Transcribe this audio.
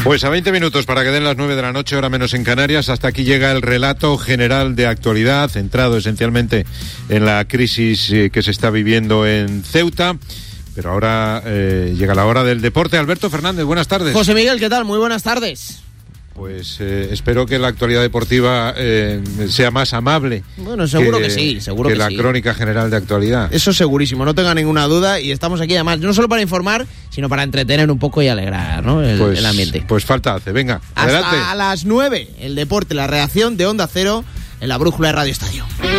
Pues a 20 minutos para que den las 9 de la noche, hora menos en Canarias. Hasta aquí llega el relato general de actualidad, centrado esencialmente en la crisis que se está viviendo en Ceuta. Pero ahora llega la hora del deporte. Alberto Fernández, buenas tardes. José Miguel, ¿qué tal? Muy buenas tardes. Pues espero que la actualidad deportiva sea más amable. Bueno, seguro que sí, seguro que la sí. Crónica general de actualidad. Eso segurísimo, no tenga ninguna duda. Y estamos aquí además, no solo para informar, sino para entretener un poco y alegrar, ¿no? el ambiente. Pues falta hace, venga, adelante. Hasta a las 9, el deporte, la reacción de Onda Cero en la brújula de Radio Estadio.